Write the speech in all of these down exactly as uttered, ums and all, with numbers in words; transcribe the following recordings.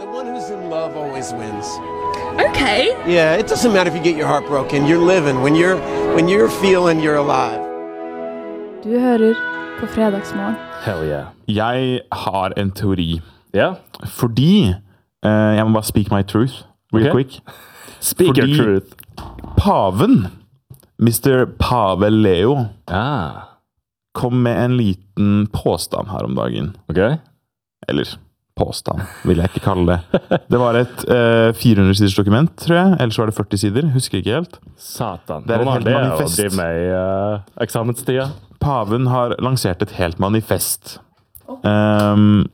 The one who's in love always wins. Okay. Yeah, it doesn't matter if you get your heart broken. You're living. When you're, when you're feeling, you're alive. Du hører på Fredagsmorgen. Hell yeah. Jeg har en teori. Ja? Fordi uh, jeg må bare speak my truth real Okay. quick. Speak Fordi your truth. Paven, mister Pave Leo, Ah, kom med en liten påstand her om dagen. ok. Eller påstand, vil jeg ikke kalle det. Det var et uh, fire hundre siders dokument, tror jeg. Ellers var det førti sider. Husker ikke helt. Satan. Det er et Noen har helt det å manifest. drive med i uh, eksamenstida. Paven har lansert et helt manifest. Um,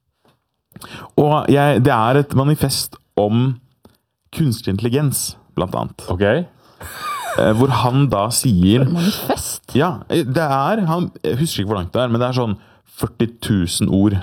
og jeg, det er et manifest om kunstig intelligens, blant annet. Ok? Eh, hvor han da sier... Manifest? Ja, det er... Han, jeg husker ikke hvor langt det er, men det er sånn førti tusen ord.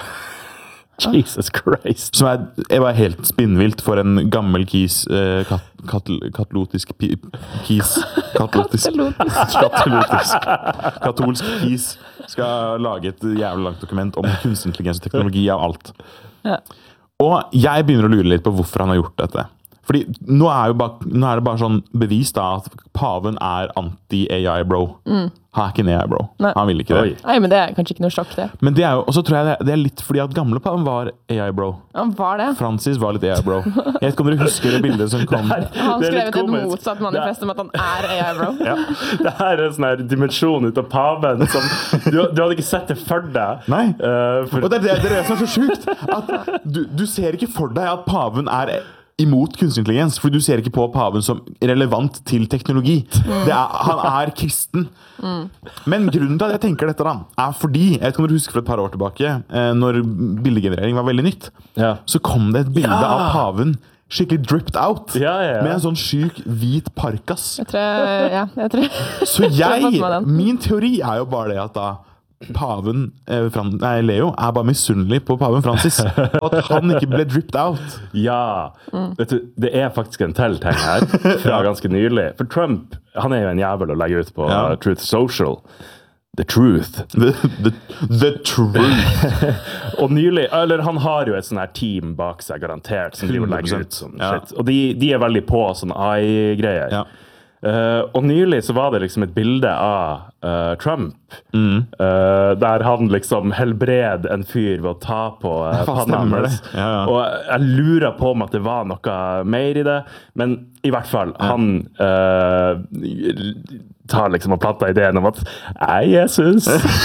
Jesus Christ. Som er, jeg var helt spinnvilt for en gammel kis, eh, kat, kat, katolotisk pi, kis, katolotisk, katolotisk, katolsk kis, skal lage et jævlig langt dokument om kunstig intelligens og teknologi av alt. Ja. Og jeg begynner å lure litt på hvorfor han har gjort dette. Fordi nå er, jo bare, nå er det bare sånn bevis da at paven er anti-A I bro. Mm. Han er ikke en A I bro. Nei. Han vil ikke det. Oi. Nei, men det er kanskje ikke noe sjokk, det. Men det er jo, og så tror jeg det, det er litt fordi at gamle paven var A I bro. Han var det. Francis var litt A I bro. Jeg vet ikke om dere husker det bildet som kom. Han Det er litt skrevet et komisk. motsatt manifest om at han er A I, bro. Ja. Det her er en sånn her dimensjon ut av paven som du, du hadde ikke sett det for deg. Nei. Uh, for, Og det er det, det er det som er så sjukt. At du, du ser ikke for deg at paven er imot kunstig intelligens, fordi du ser ikke på paven som relevant til teknologi. Det er, han er kristen. Men grunnen til at jeg tenker dette da, er fordi, jeg vet ikke om dere husker for et par år tilbake, eh, når bildegenerering var veldig nytt, Ja. så kom det et bilde Ja. av paven skikkelig dripped out, Ja, ja, ja. med en sånn syk hvit parkas. Jeg tror, ja, jeg tror. Så Jeg har fått jeg, med den. min teori er jo bare det at da paven, eh, Fran, nei, Leo, er bare misunnelig på paven Francis. At han ikke ble dripped out. Ja. Vet du, det er faktisk en til ting her fra ganske nylig. For Trump, han er jo en jævel å legge ut på Ja. uh, Truth Social. The Truth. The, the, the truth. Og nylig, eller han har jo et sånn her team bak seg, garantert, som driver og legger ut sånn Ja. shit. Og de, de er veldig på sånn A I-greier. Ja. Uh, og nylig så var det liksom et bilde av uh, Trump, Mm. uh, der han liksom helbred en fyr ved å ta på uh, Ja, faen, panna stemmer hans. det. Ja, ja. Og jeg lurer på om at det var noe mer i det, men i hvert fall, han uh, tar liksom og planter ideen om at «Ei, Jesus!»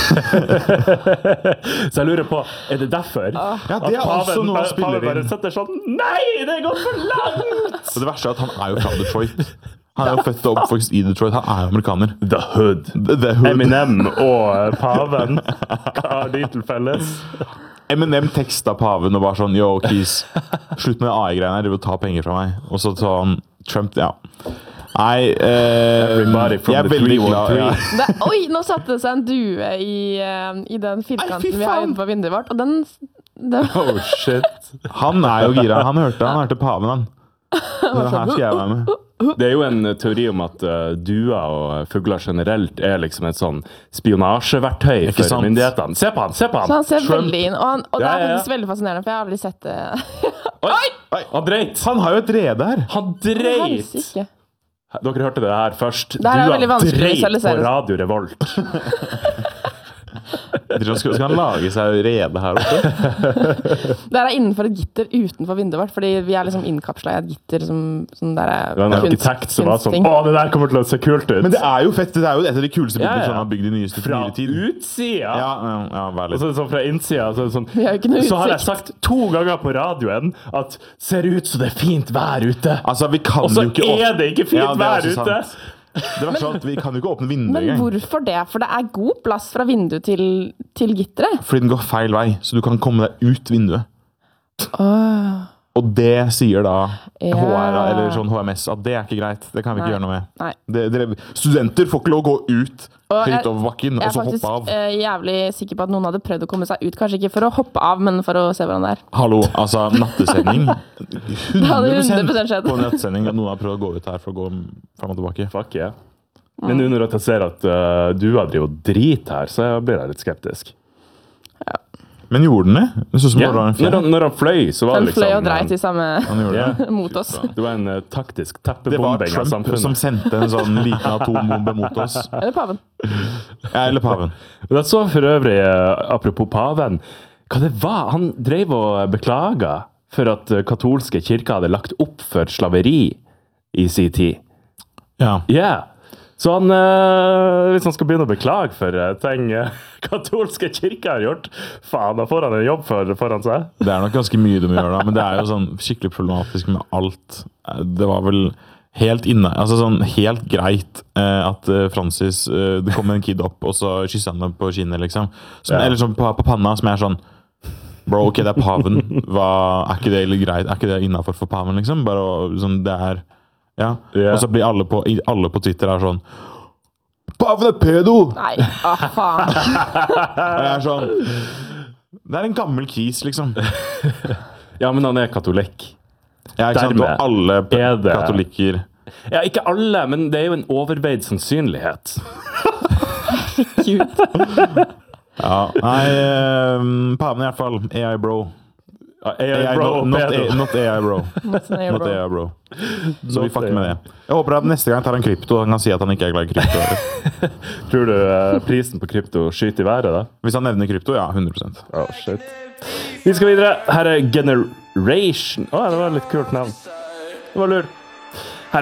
Så jeg lurer på, er det derfor? Ja, det er også noe han spiller paven bare inn. setter sånn, nei, det går for langt! Og det verste er at han er jo fra Detroit. Han er jo født og oppvokst i Detroit. Han er jo amerikaner. The Hood. The, the hood. Eminem og uh, paven. Hva har de til felles? Eminem teksta paven og bare sånn, yo, Keys, slutt med A I-greiene her, du vil ta penger fra meg. Og så sa han, Trump, ja. Nei, eh, Everybody from jeg er the veldig three one glad. three. Ja. Det, oi, nå satte det seg en due i, eh, i den Nei, firkanten fy vi har faen! inne på vinduet vårt, og den... den Oh, shit. Han er jo gira. Han hørte, han hørte paven, han. Så her skal jeg være med. Det er jo en teori om at uh, duer og fugler generelt er liksom et sånn spionasjeverktøy Ikke for sant? myndighetene. Se på han, se på han! så han ser Trump. veldig inn, og, han, og det Ja, er ja, ja. faktisk veldig fascinerende, for jeg har aldri sett det. Oi! Han dreit! Han har jo et rede her. Han dreit! Helsike. Dere hørte det her først. Det her er veldig Duer vanskelig å dreit på visualisere. Radio Revolt. Skal, skal han lage seg rede her oppe? Det er innenfor et gitter utenfor vinduet vårt, fordi vi er liksom innkapslet i et gitter som, som der er Det var en kunst- arkitekt som var sånn, kunstting. å, det der kommer til å se kult ut. Men det er jo fett. Det er jo et av de kuleste Ja, bildene ja. som han har bygd i nyeste Fra nyere tid. utsida. Ja, ja, ja, vær Og litt. så er det sånn fra innsida, så, er det sånn, Vi har jo ikke noe så har jeg utsikt. sagt to ganger på radioen at ser ut som det er fint vær ute. Altså, vi kan Og så jo ikke åpne- er det ikke fint Ja, det er vær også ute. sant. Det verste er at vi kan jo ikke åpne vinduet Men engang. hvorfor det? For det er god plass fra vinduet til, til gitteret. Fordi den går feil vei, så du kan komme deg ut vinduet. Åh. Og det sier da Ja. H R, eller sånn H M S, at det er ikke greit. Det kan vi ikke Nei. gjøre noe med. Nei. Det, dere, studenter får ikke lov å gå ut Og jeg- høyt over bakken, Jeg og er så faktisk hoppe av. eh, jævlig sikker på at noen hadde prøvd å komme seg ut. Kanskje ikke for å hoppe av, men for å se hvordan det er. Hallo, altså, nattesending. Det hadde hundre prosent skjedd. på nattesending at noen har prøvd å gå ut her for å gå fram og tilbake. Fuck yeah. Men nå når jeg ser at uh, du har drivet og drit her, så blir jeg litt skeptisk. Men gjorde den det? Det så ut som Ja, det var en når, han, når han fløy, så var Den det liksom fløy og dreit i samme Han gjorde det. Ja. mot oss. Det var en uh, taktisk Det var teppebombing av Trump samfunnet. som sendte en sånn liten atombombe mot oss. Eller paven. Ja, eller paven. Jeg så for øvrig, uh, apropos paven, hva det var? Han drev og beklaga for at uh, katolske kirker hadde lagt opp for slaveri i sin tid. Ja. Ja. Yeah. Så han, uh, hvis han skal begynne å beklage for uh, ting uh, katolske kirker har gjort, faen, da får han en jobb for, foran seg. Det er nok ganske mye de gjør da, men det er jo sånn skikkelig problematisk med alt. Det var vel helt inne, altså sånn helt greit eh, at eh, Francis, eh, det kom en kid opp, og så kysset han dem på kinnet, liksom. Som, Ja. Eller sånn på, på panna, som er sånn, bro, ok, det er paven. Hva, er ikke det greit? Er ikke det innenfor for paven, liksom? Bare å- sånn, det er, ja. Ja. Og så blir alle på, i- alle på Twitter er sånn, paven er pedo! Nei, ah, faen. Og jeg er sånn, det er en gammel kis, liksom. Ja, men han er katolikk. Ja, ikke sant? Dermed Og alle p- er det- katolikker. Ja, ikke alle, men det er jo en overveid sannsynlighet. Cute. Ja, nei, eh, paven i hvert fall, A I bro. A I, A I, bro, not, not, pedo. A, not A I bro. Not an air, Not bro. A I bro. Så vi Not fucker A I. med det. Jeg håper at neste gang tar han krypto, han kan si at han ikke er glad i krypto. Tror du uh, prisen på krypto skyter i været, da? Hvis han nevner krypto, ja, hundre prosent. Oh, shit. Vi skal videre. Her er Generation. Å, det var et litt kult navn. Det var lurt.